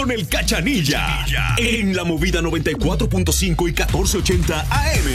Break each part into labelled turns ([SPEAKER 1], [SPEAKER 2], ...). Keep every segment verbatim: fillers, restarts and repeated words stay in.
[SPEAKER 1] con el Cachanilla en la movida noventa y cuatro punto cinco y catorce ochenta A M.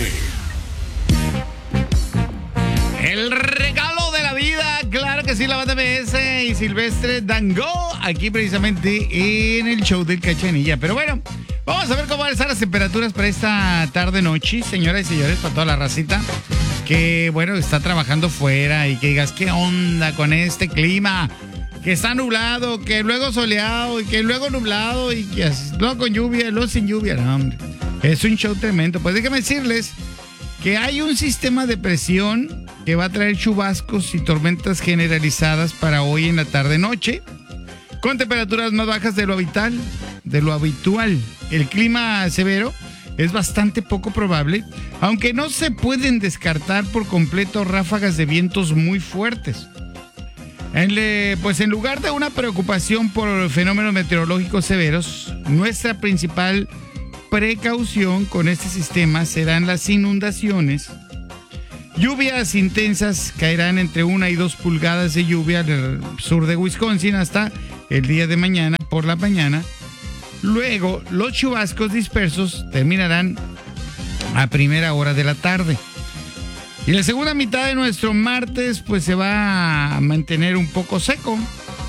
[SPEAKER 2] El regalo de la vida, claro que sí, la banda M S y Silvestre Dangond, aquí precisamente en el show del Cachanilla. Pero bueno, vamos a ver cómo van a estar las temperaturas para esta tarde-noche, señoras y señores, para toda la racita que, bueno, está trabajando fuera y que digas, ¿qué onda con este clima? Que está nublado, que luego soleado y que luego nublado y que luego con lluvia, luego sin lluvia. No, hombre, es un show tremendo. Pues déjenme decirles que hay un sistema de presión que va a traer chubascos y tormentas generalizadas para hoy en la tarde-noche, con temperaturas más bajas de lo habitual, de lo habitual. El clima severo es bastante poco probable, aunque no se pueden descartar por completo ráfagas de vientos muy fuertes. En le, pues en lugar de una preocupación por fenómenos meteorológicos severos, nuestra principal precaución con este sistema serán las inundaciones. Lluvias intensas caerán entre una y dos pulgadas de lluvia al sur de Wisconsin hasta el día de mañana por la mañana. Luego, los chubascos dispersos terminarán a primera hora de la tarde. Y la segunda mitad de nuestro martes, pues se va a mantener un poco seco.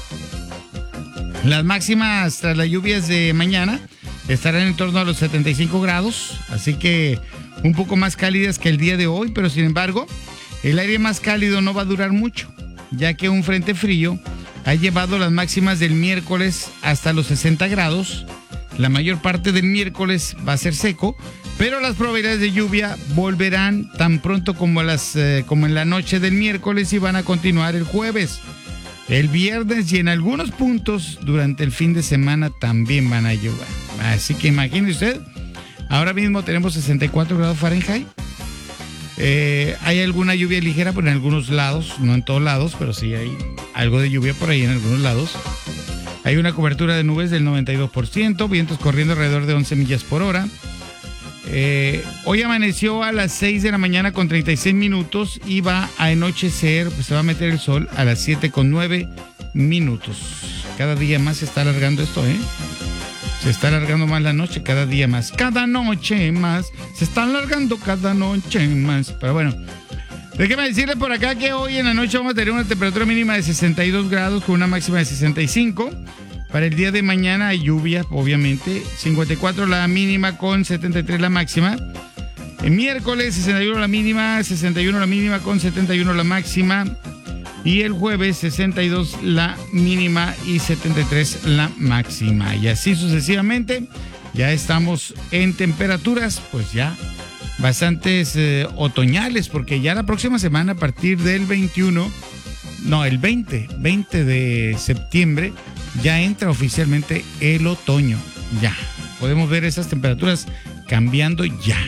[SPEAKER 2] Las máximas tras las lluvias de mañana estarán en torno a los setenta y cinco grados, así que un poco más cálidas que el día de hoy, pero sin embargo, el aire más cálido no va a durar mucho, ya que un frente frío ha llevado las máximas del miércoles hasta los sesenta grados. La mayor parte del miércoles va a ser seco, pero las probabilidades de lluvia volverán tan pronto como, las, eh, como en la noche del miércoles y van a continuar el jueves. El viernes y en algunos puntos durante el fin de semana también van a llover. Así que imagine usted, ahora mismo tenemos sesenta y cuatro grados Fahrenheit. Eh, hay alguna lluvia ligera por en algunos lados, no en todos lados, pero sí hay algo de lluvia por ahí en algunos lados. Hay una cobertura de nubes del noventa y dos por ciento, vientos corriendo alrededor de once millas por hora. Eh, hoy amaneció a las seis de la mañana con treinta y seis minutos y va a anochecer, pues se va a meter el sol a las siete con nueve minutos. Cada día más se está alargando esto, ¿eh? Se está alargando más la noche, cada día más. Cada noche más. Se está alargando cada noche más. Pero bueno, déjeme decirle por acá que hoy en la noche vamos a tener una temperatura mínima de sesenta y dos grados con una máxima de sesenta y cinco. Para el día de mañana hay lluvia, obviamente. cincuenta y cuatro la mínima con setenta y tres la máxima. El miércoles sesenta y uno la mínima, sesenta y uno la mínima con setenta y uno la máxima. Y el jueves sesenta y dos la mínima y setenta y tres la máxima. Y así sucesivamente. Ya estamos en temperaturas, pues ya bastantes eh, otoñales, porque ya la próxima semana a partir del veintiuno, no, el veinte, veinte de septiembre, ya entra oficialmente el otoño. Ya, podemos ver esas temperaturas cambiando ya.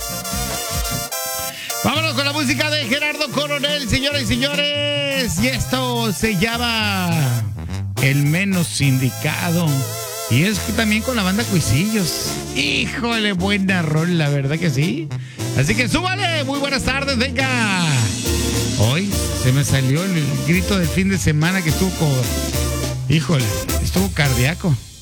[SPEAKER 2] Vámonos con la música de Gerardo Coronel, señoras y señores. Y esto se llama El Menos Indicado. Y es también con la banda Cuisillos. Híjole, buena rol, la verdad que sí. Así que súbale, muy buenas tardes, venga. Hoy se me salió el grito del fin de semana que estuvo con... Híjole, estuvo cardíaco.